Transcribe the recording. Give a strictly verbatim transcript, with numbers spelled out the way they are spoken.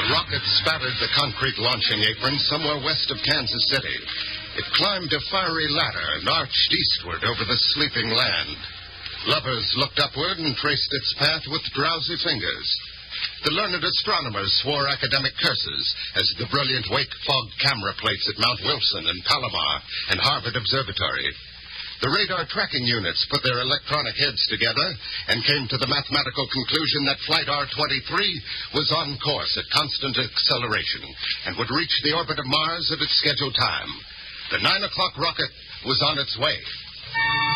The rocket spattered the concrete launching apron somewhere west of Kansas City. It climbed a fiery ladder and arched eastward over the sleeping land. Lovers looked upward and traced its path with drowsy fingers. The learned astronomers swore academic curses as the brilliant wake fogged camera plates at Mount Wilson and Palomar and Harvard Observatory. The radar tracking units put their electronic heads together and came to the mathematical conclusion that Flight R twenty-three was on course at constant acceleration and would reach the orbit of Mars at its scheduled time. The nine o'clock rocket was on its way.